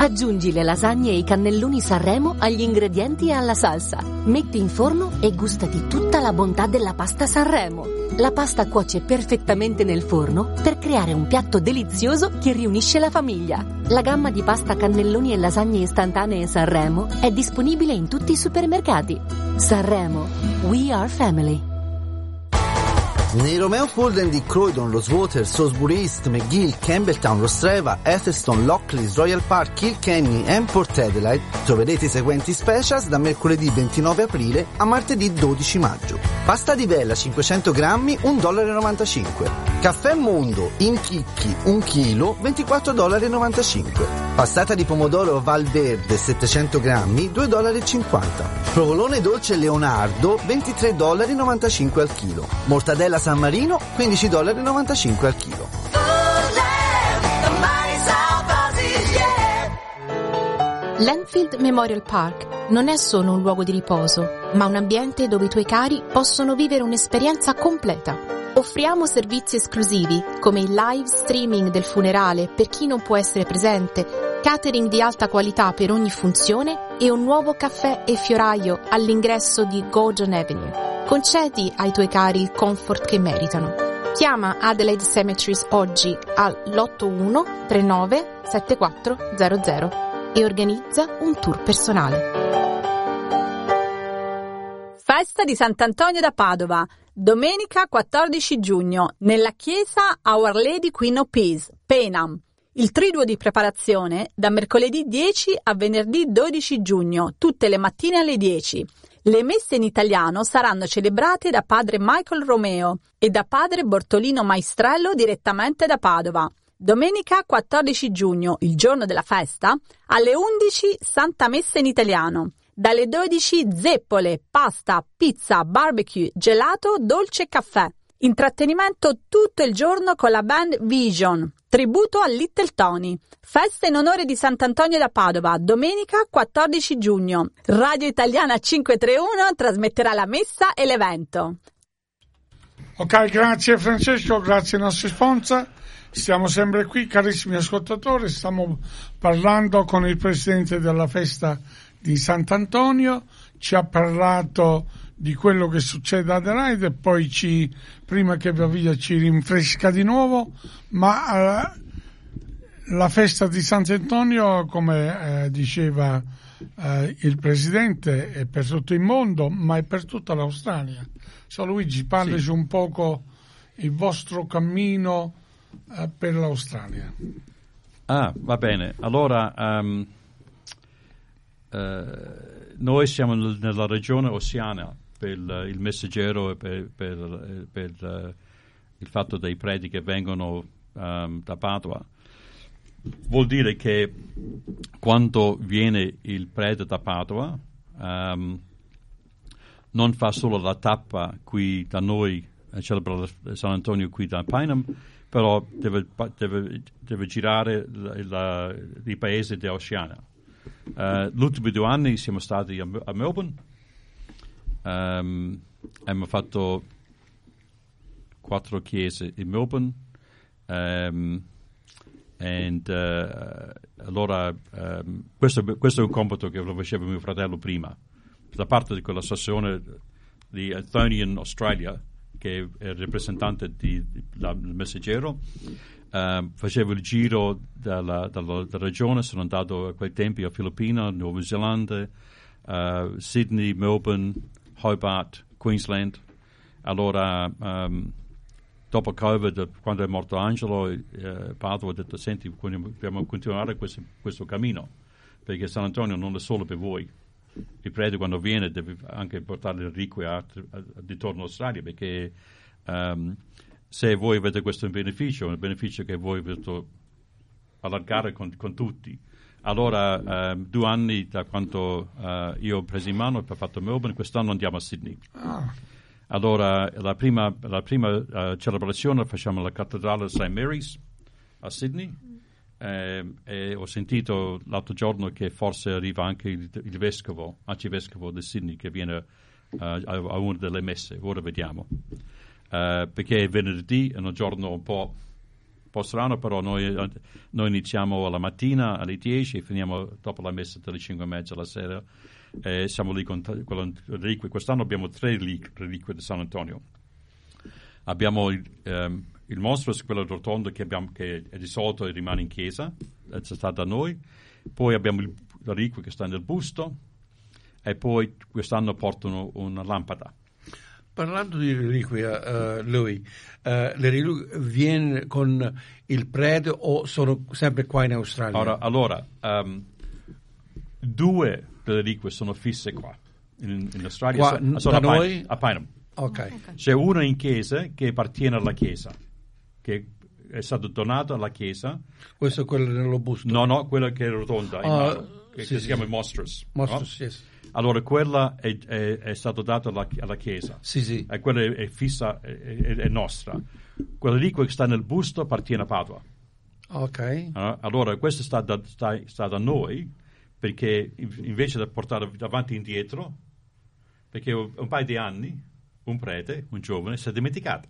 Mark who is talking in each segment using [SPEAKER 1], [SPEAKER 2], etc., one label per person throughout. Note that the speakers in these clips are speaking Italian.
[SPEAKER 1] Aggiungi le lasagne e i cannelloni Sanremo agli ingredienti e alla salsa. Metti in forno e gustati tutta la bontà della pasta Sanremo. La pasta cuoce perfettamente nel forno per creare un piatto delizioso che riunisce la famiglia. La gamma di pasta cannelloni e lasagne istantanee Sanremo è disponibile in tutti i supermercati. Sanremo, we are family.
[SPEAKER 2] Nei Romeo Holden di Croydon, Rosewater, Salisbury East, McGill, Campbelltown, Rostreva, Atherstone, Lockleys, Royal Park, Kilkenny e Port Adelaide troverete i seguenti specials da mercoledì 29 aprile a martedì 12 maggio. Pasta di vella 500 grammi, $1,95. Caffè Mondo in chicchi 1 chilo, $24,95. Passata di pomodoro Valverde 700 grammi, $2,50. Provolone dolce Leonardo, $23,95 al chilo. Mortadella San Marino, $15,95 al chilo.
[SPEAKER 3] L'Enfield Memorial Park non è solo un luogo di riposo, ma un ambiente dove i tuoi cari possono vivere un'esperienza completa. Offriamo servizi esclusivi come il live streaming del funerale per chi non può essere presente, catering di alta qualità per ogni funzione e un nuovo caffè e fioraio all'ingresso di Gordon Avenue. Concedi ai tuoi cari il comfort che meritano. Chiama Adelaide Cemeteries oggi all'81 39 7400 e organizza un tour personale.
[SPEAKER 4] Festa di Sant'Antonio da Padova, domenica 14 giugno, nella chiesa Our Lady Queen of Peace, Penam. Il triduo di preparazione da mercoledì 10 a venerdì 12 giugno, tutte le mattine alle 10. Le messe in italiano saranno celebrate da padre Michael Romeo e da padre Bortolino Maestrello direttamente da Padova. Domenica 14 giugno, il giorno della festa, alle 11 Santa Messa in italiano. Dalle 12 zeppole, pasta, pizza, barbecue, gelato, dolce e caffè. Intrattenimento tutto il giorno con la band Vision. Tributo a Little Tony. Festa in onore di Sant'Antonio da Padova, domenica 14 giugno. Radio Italiana 531 trasmetterà la messa e l'evento.
[SPEAKER 5] Ok, grazie Francesco, grazie ai nostri sponsor. Siamo sempre qui, carissimi ascoltatori, stiamo parlando con il presidente della festa di Sant'Antonio, ci ha parlato di quello che succede ad Adelaide e poi prima che va via ci rinfresca di nuovo, ma la festa di Sant'Antonio, come diceva il presidente, è per tutto il mondo, ma è per tutta l'Australia. So, Luigi, parlaci un poco il vostro cammino per l'Australia.
[SPEAKER 6] Va bene. Allora, noi siamo nella regione Oceania per il messaggero e per il fatto dei preti che vengono da Padova. Vuol dire che quando viene il prete da Padova non fa solo la tappa qui da noi, celebra San Antonio qui da Payneham, però deve girare i paesi dell'Oceania. Gli ultimi 2 anni siamo stati a Melbourne, abbiamo fatto 4 chiese in Melbourne, allora questo è un compito che lo faceva mio fratello prima, da parte di quell'associazione di Athonian Australia, che è il rappresentante del messaggero. Facevo il giro della regione, sono andato a quei tempi a Filippine, Nuova Zelanda, Sydney, Melbourne, Hobart, Queensland. Allora, dopo Covid, quando è morto Angelo, Padova ha detto: senti, dobbiamo continuare questo cammino, perché San Antonio non è solo per voi. Il prete, quando viene, deve anche portare il requie ritorno all'Australia, perché se voi avete questo beneficio, un beneficio che voi volete allargare con tutti. Allora, 2 anni da quando io ho preso in mano e ho fatto Melbourne, quest'anno andiamo a Sydney. Allora, la prima celebrazione la facciamo alla cattedrale St. Mary's a Sydney, e ho sentito l'altro giorno che forse arriva anche il vescovo, arcivescovo di Sydney, che viene a una delle messe. Ora vediamo, perché venerdì è un giorno un po' po' strano, però noi iniziamo alla mattina alle 10 e finiamo dopo la messa alle 5:30 la sera. Siamo lì con le reliquie. Quest'anno abbiamo 3 reliquie di San Antonio. Abbiamo il mostro, quello rotondo che è di solito e rimane in chiesa, è stato da noi. Poi abbiamo la reliquia che sta nel busto e poi quest'anno portano una lampada.
[SPEAKER 7] Parlando di reliquia, lui, le reliquie viene con il prete o sono sempre qua in Australia?
[SPEAKER 6] Allora 2 delle reliquie sono fisse qua in Australia.
[SPEAKER 7] Qua,
[SPEAKER 6] sono
[SPEAKER 7] da noi?
[SPEAKER 6] A Pineham.
[SPEAKER 7] Ok.
[SPEAKER 6] C'è una in chiesa che appartiene alla chiesa, che è stato donato alla chiesa.
[SPEAKER 7] Questo è quello nello busto?
[SPEAKER 6] No, quella che è rotonda in mano, che si chiama Mostras.
[SPEAKER 7] Mostras, no? Yes.
[SPEAKER 6] Allora, quella è stato dato alla chiesa.
[SPEAKER 7] Sì.
[SPEAKER 6] E quella è fissa, è nostra. Quella lì che sta nel busto appartiene a Padova.
[SPEAKER 7] Ok.
[SPEAKER 6] Allora, questo sta da noi, perché invece di portare davanti e indietro, perché un paio di anni un prete, un giovane, si è dimenticato.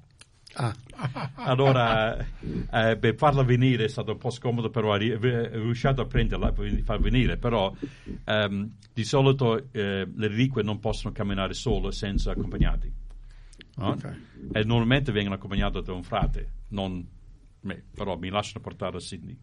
[SPEAKER 6] Allora per farla venire è stato un po' scomodo, però è riuscito a prenderla per far venire, però di solito le reliquie non possono camminare solo senza accompagnati, no? Okay. E normalmente vengono accompagnate da un frate, non me, però mi lasciano portare a Sydney.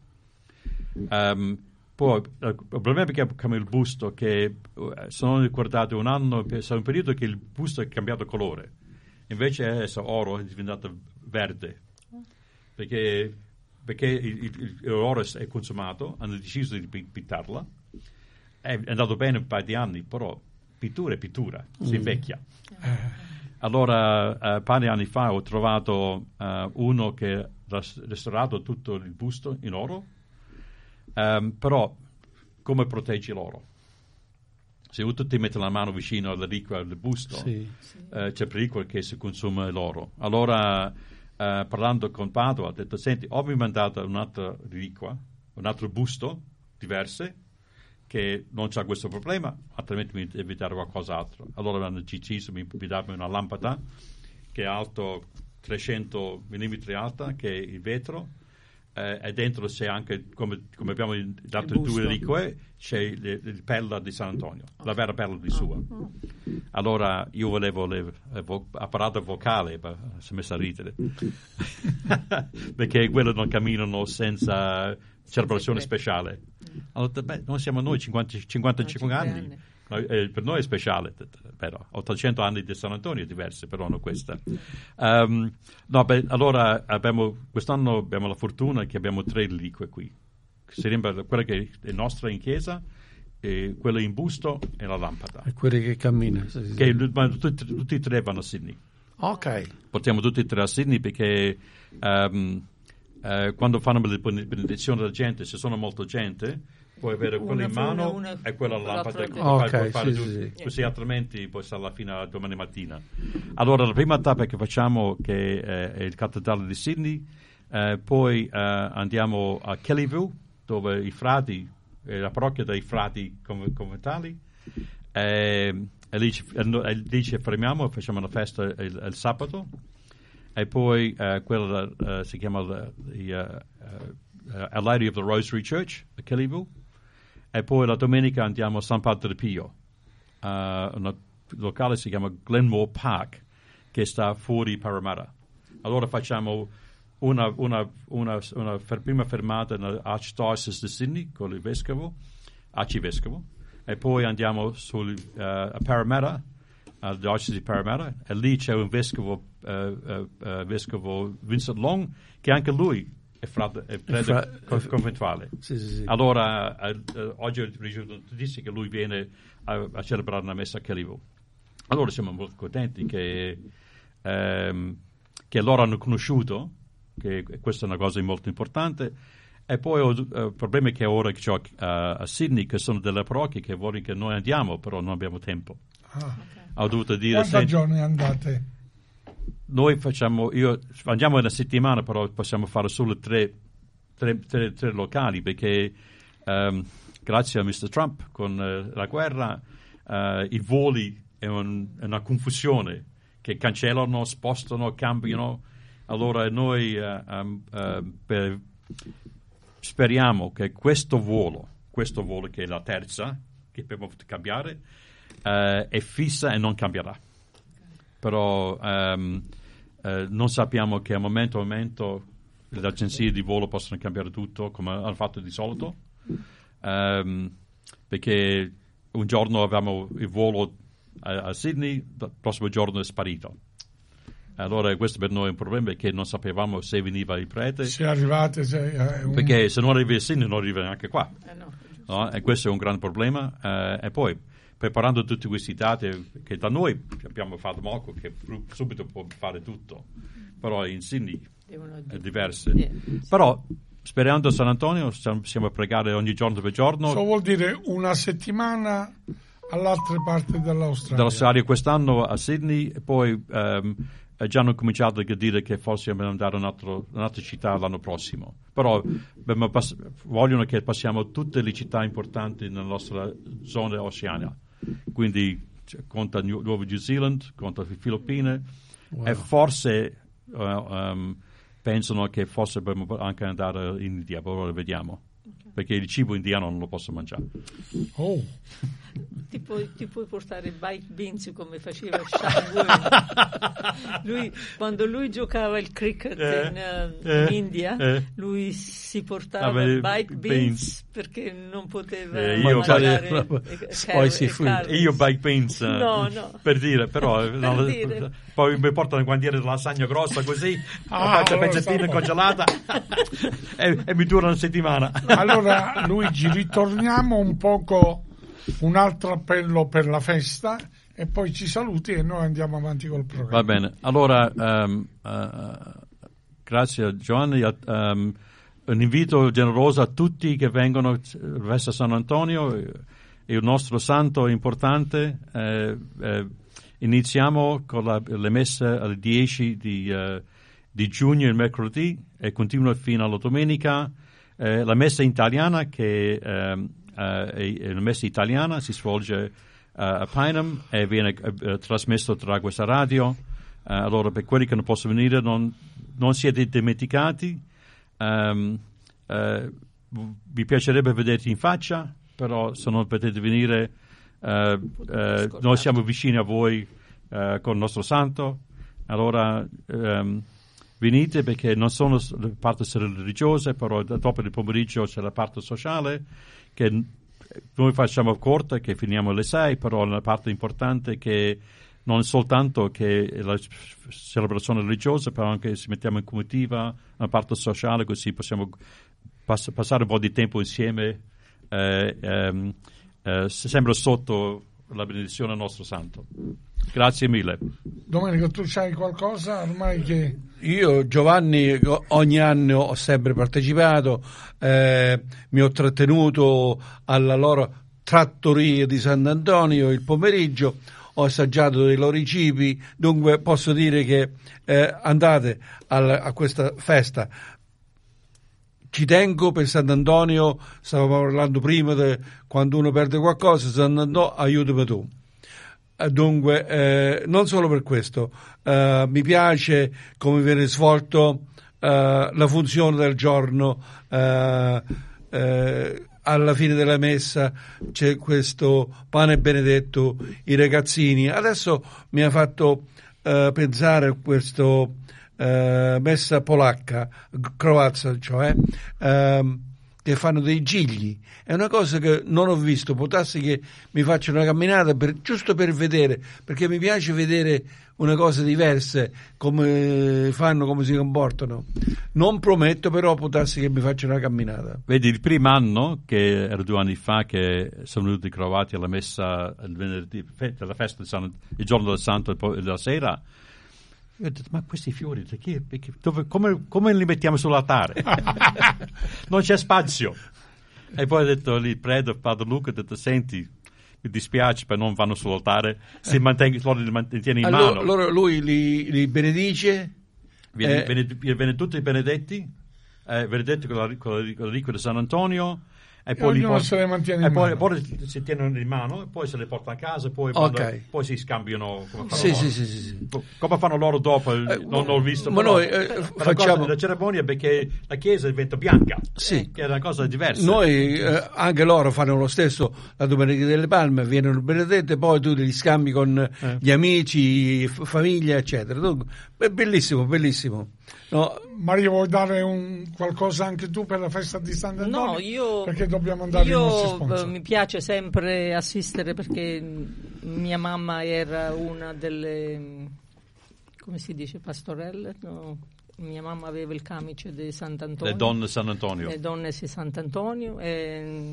[SPEAKER 6] Poi il problema è che come il busto, che sono ricordato un anno, c'è un periodo che il busto è cambiato colore, invece adesso oro è diventato verde, perché l'oro è consumato, hanno deciso di pittarla, è andato bene un paio di anni, però pittura è pittura, si invecchia. Allora un paio di anni fa ho trovato uno che ha restaurato tutto il busto in oro. Però come proteggi l'oro? Se tu ti metti la mano vicino alla reliquia del busto, c'è pericolo che si consuma l'oro. Allora parlando con Padova ha detto: senti, o mi mandate un'altra reliquia, un altro busto diverse che non c'ha questo problema, altrimenti mi devi dare qualcos'altro. Allora hanno deciso di darmi una lampada che è alto 300 mm alta, che è il vetro. E dentro c'è anche, come abbiamo dato 2 reliquie, c'è il perla di San Antonio, la vera perla di sua. Allora io volevo l'apparato vocale, ma si è messo a ridere perché quello non camminano senza celebrazione speciale. Allora, noi siamo 55 anni. Per noi è speciale, però 800 anni di San Antonio è diverso, però non questa. Allora quest'anno abbiamo la fortuna che abbiamo 3 reliquie qui. Sarebbe quella che è nostra in chiesa, e quella in busto e la lampada.
[SPEAKER 7] E quelle che camminano.
[SPEAKER 6] Tutti e 3 vanno a Sydney.
[SPEAKER 7] Ok.
[SPEAKER 6] Portiamo tutti e 3 a Sydney perché quando fanno le benedizioni della gente, se sono molta gente, puoi avere quella in mano e quella lampada, così altrimenti puoi stare alla fine domani mattina. Allora la prima tappa che facciamo, che è il cattedrale di Sydney, poi andiamo a Kellyville, dove i frati, la parrocchia dei frati conventali, e lì ci fermiamo e facciamo una festa il sabato, e poi quella si chiama Our Lady of the Rosary Church a Kellyville. E poi la domenica andiamo a San Padre Pio, un locale si chiama Glenmore Park, che sta fuori Parramatta. Allora facciamo una prima fermata nell'Archdiocese di Sydney con il arcivescovo, e poi andiamo a Parramatta, alla diocesi di Parramatta, e lì c'è un vescovo Vincent Long, che anche lui è prete conventuale. Sì. Allora oggi ho ricevuto notizie che lui viene a celebrare una messa a Kellyville. Allora siamo molto contenti che loro hanno conosciuto, che questa è una cosa molto importante. E poi il problema è che ora che ho a Sydney, che sono delle parrocchie che vogliono che noi andiamo, però non abbiamo tempo. Ho dovuto dire:
[SPEAKER 5] quanti giorni andate?
[SPEAKER 6] Noi andiamo una settimana, però possiamo fare solo tre locali, perché grazie a Mr. Trump con la guerra i voli è una confusione, che cancellano, spostano, cambiano, Allora noi speriamo che questo volo che è la terza, che abbiamo potuto cambiare, è fissa e non cambierà. Però non sappiamo che a momento le agenzie di volo possono cambiare tutto come hanno fatto di solito, perché un giorno avevamo il volo a Sydney, il prossimo giorno è sparito. Allora questo per noi è un problema, perché non sapevamo se veniva il prete.
[SPEAKER 5] Se arrivate,
[SPEAKER 6] perché se non arrivi a Sydney non arriva neanche qua. No? E questo è un gran problema. E poi preparando tutti questi dati, che da noi abbiamo fatto Moco, che subito può fare tutto, però in Sydney è diverso. Però sperando a San Antonio siamo a pregare ogni giorno per giorno.
[SPEAKER 5] Ciò vuol dire una settimana all'altra parte dell'Australia.
[SPEAKER 6] Quest'anno a Sydney, e poi già hanno cominciato a dire che forse dobbiamo andare a un'altra città l'anno prossimo. Però vogliono che passiamo tutte le città importanti nella nostra zona oceanica. Quindi conta Nuova New Zealand, conta le Filippine, e forse pensano che forse dobbiamo anche andare in India, però lo vediamo. Perché il cibo indiano non lo posso mangiare.
[SPEAKER 5] Oh.
[SPEAKER 8] Ti puoi portare Baked Beans come faceva Sean. Quando lui giocava il cricket in India, lui si portava Baked Beans perché non poteva mangiare
[SPEAKER 7] spicy food.
[SPEAKER 6] Io Baked Beans
[SPEAKER 8] no.
[SPEAKER 6] per dire, però poi mi portano una guandiera di lasagna grossa così, faccio pezzettine congelata e mi dura una settimana.
[SPEAKER 5] Allora Luigi, ritorniamo un poco, un altro appello per la festa e poi ci saluti e noi andiamo avanti col programma.
[SPEAKER 6] Va bene, allora grazie a Giovanni, un invito generoso a tutti che vengono a Festa San Antonio, è il nostro santo importante. Iniziamo con le messe alle 10 di giugno, il mercoledì, e continua fino alla domenica. La messa italiana, che è la messa italiana, si svolge a Payneham e viene trasmesso tra questa radio. Allora, per quelli che non possono venire, non siete dimenticati. Vi piacerebbe vederti in faccia, però se non potete venire, noi siamo vicini a voi con il nostro santo. Allora venite, perché non sono le parti religiose, però dopo il pomeriggio c'è la parte sociale che noi facciamo corta, che finiamo alle 6, però la parte importante che non è soltanto che la celebrazione religiosa, però anche si mettiamo in comitiva, una parte sociale, così possiamo passare un po' di tempo insieme, sembra sotto la benedizione del nostro santo. Grazie mille.
[SPEAKER 5] Domenico, tu c'hai qualcosa ormai che...
[SPEAKER 7] Io, Giovanni, ogni anno ho sempre partecipato, mi ho trattenuto alla loro trattoria di Sant'Antonio il pomeriggio, ho assaggiato dei loro cibi, dunque posso dire che andate a questa festa. Ci tengo per Sant'Antonio, stavamo parlando prima quando uno perde qualcosa, Sant'Antonio aiutami tu. Dunque, non solo per questo, mi piace come viene svolto la funzione del giorno, alla fine della messa c'è questo pane benedetto, i ragazzini. Adesso mi ha fatto pensare a questo messa polacca, croazia, cioè, che fanno dei gigli. È una cosa che non ho visto, può darsi che mi faccia una camminata giusto per vedere, perché mi piace vedere una cosa diversa, come fanno, come si comportano. Non prometto, però può darsi che mi faccia una camminata.
[SPEAKER 6] Vedi, il primo anno, che era 2 anni fa, che sono venuti i croati alla messa il venerdì, alla festa il giorno del santo e poi la sera, io ho detto, ma questi fiori come li mettiamo sull'altare? Non c'è spazio. E poi ho detto lì, Padre Luca, ho detto, senti, mi dispiace, per non vanno sull'altare, li mantiene in mano.
[SPEAKER 7] Allora lui li benedice.
[SPEAKER 6] Viene tutti i benedetti con la liquida di San Antonio, e poi
[SPEAKER 5] se le mantiene in mano.
[SPEAKER 6] Poi si tengono in mano e poi se le portano a casa e poi, poi si scambiano come fanno loro. Come fanno loro dopo, non ho visto.
[SPEAKER 7] Ma noi
[SPEAKER 6] facciamo la cerimonia perché la chiesa diventa bianca, che è una cosa diversa.
[SPEAKER 7] Noi anche loro fanno lo stesso la Domenica delle Palme, viene benedette, poi tu li scambi con gli amici, famiglia, eccetera. È bellissimo. No.
[SPEAKER 5] Maria, vuoi dare qualcosa anche tu per la festa di Sant'Antonio?
[SPEAKER 8] No, io
[SPEAKER 5] perché dobbiamo andare ai nostri sponsor.
[SPEAKER 8] Mi piace sempre assistere perché mia mamma era una delle, come si dice, pastorelle, no? Mia mamma aveva il camice di Sant'Antonio.
[SPEAKER 6] Le donne San Antonio.
[SPEAKER 8] Le donne di Sant'Antonio e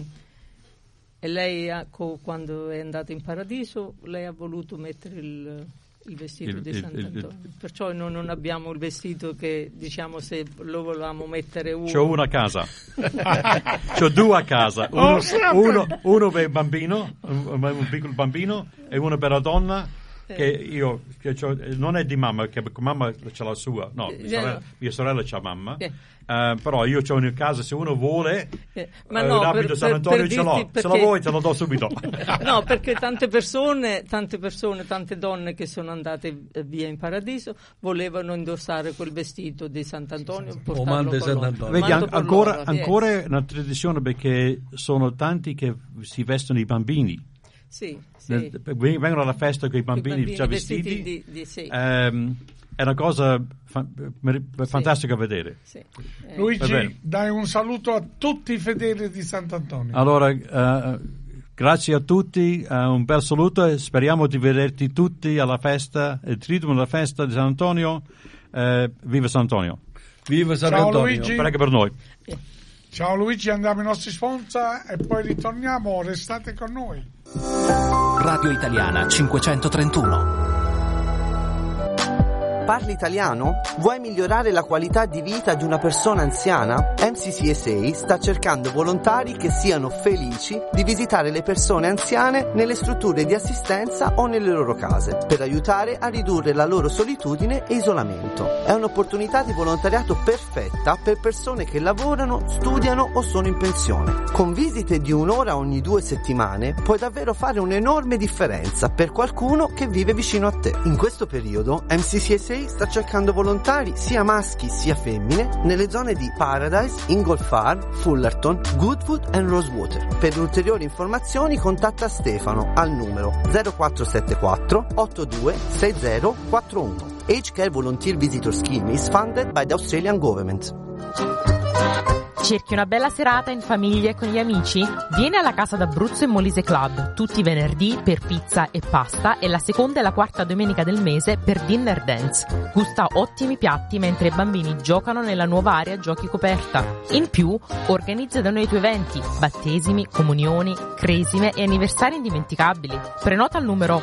[SPEAKER 8] lei quando è andata in paradiso lei ha voluto mettere il vestito di Sant'Antonio, perciò noi non abbiamo il vestito che diciamo se lo volevamo mettere uno.
[SPEAKER 6] C'ho una a casa, c'ho due a casa, uno per il bambino, un piccolo bambino e uno per la donna. Che non è di mamma, che mamma c'ha la sua, no, mia sorella c'ha mamma, però io c'ho in casa se uno vuole l'abito San Antonio ce l'ho, se lo vuoi te lo do subito.
[SPEAKER 8] No, perché tante persone, tante donne che sono andate via in paradiso volevano indossare quel vestito di Sant'Antonio, portarlo con loro.
[SPEAKER 6] Vedi, ancora è una tradizione perché sono tanti che si vestono i bambini.
[SPEAKER 8] Sì.
[SPEAKER 6] Vengono alla festa con i bambini già vestiti. È una cosa fantastica a vedere.
[SPEAKER 5] Luigi, dai un saluto a tutti i fedeli di Sant'Antonio.
[SPEAKER 6] Allora, grazie a tutti, un bel saluto e speriamo di vederti tutti alla festa, il triduo della festa di Sant'Antonio. Viva Sant'Antonio!
[SPEAKER 7] Viva Sant'Antonio!
[SPEAKER 5] Luigi.
[SPEAKER 6] Prego per noi.
[SPEAKER 5] Ciao Luigi, andiamo ai nostri sponsor e poi ritorniamo, restate con noi.
[SPEAKER 9] Radio Italiana 531.
[SPEAKER 2] Parli italiano? Vuoi migliorare la qualità di vita di una persona anziana? MCCSA sta cercando volontari che siano felici di visitare le persone anziane nelle strutture di assistenza o nelle loro case, per aiutare a ridurre la loro solitudine e isolamento. È un'opportunità di volontariato perfetta per persone che lavorano, studiano o sono in pensione. Con visite di un'ora ogni 2 settimane puoi davvero fare un'enorme differenza per qualcuno che vive vicino a te. In questo periodo MCCSA sta cercando volontari sia maschi sia femmine nelle zone di Paradise, Inglefarb, Fullerton, Goodwood e Rosewater. Per ulteriori informazioni contatta Stefano al numero 0474 826041. Age Care Volunteer Visitor Scheme is funded by the Australian Government.
[SPEAKER 10] Cerchi una bella serata in famiglia e con gli amici? Vieni alla Casa d'Abruzzo e Molise Club tutti i venerdì per pizza e pasta e la seconda e la quarta domenica del mese per dinner dance. Gusta ottimi piatti mentre i bambini giocano nella nuova area giochi coperta. In più, organizza da noi i tuoi eventi, battesimi, comunioni, cresime e anniversari indimenticabili. Prenota al numero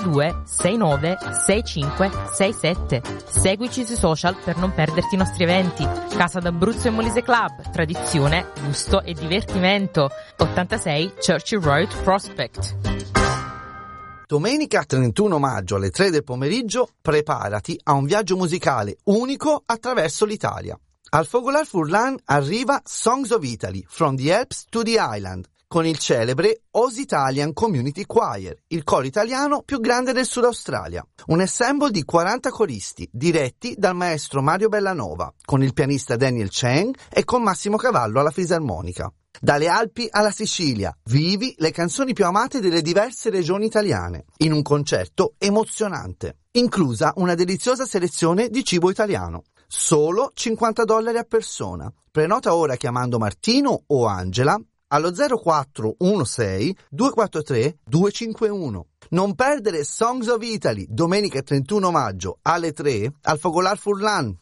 [SPEAKER 10] 82696567. Seguici sui social per non perderti i nostri eventi. Casa d'Abruzzo e Molise Club, tradizione, gusto e divertimento. 86 Churchill Road, Prospect.
[SPEAKER 2] Domenica 31 maggio alle 3 del pomeriggio preparati a un viaggio musicale unico attraverso l'Italia. Al Fogolar Furlan arriva Songs of Italy, From the Alps to the Island, con il celebre Oz Italian Community Choir, il coro italiano più grande del Sud Australia. Un ensemble di 40 coristi, diretti dal maestro Mario Bellanova, con il pianista Daniel Cheng e con Massimo Cavallo alla fisarmonica. Dalle Alpi alla Sicilia, vivi le canzoni più amate delle diverse regioni italiane, in un concerto emozionante, inclusa una deliziosa selezione di cibo italiano. Solo $50 a persona. Prenota ora chiamando Martino o Angela allo 0416 243 251. Non perdere Songs of Italy domenica 31 maggio alle 3 al Fogolar Furlan.